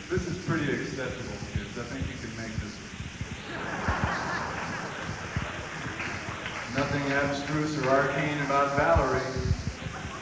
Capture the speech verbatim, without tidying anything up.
This is pretty acceptable, kids. I think you can make this. Nothing abstruse or arcane about Valerie.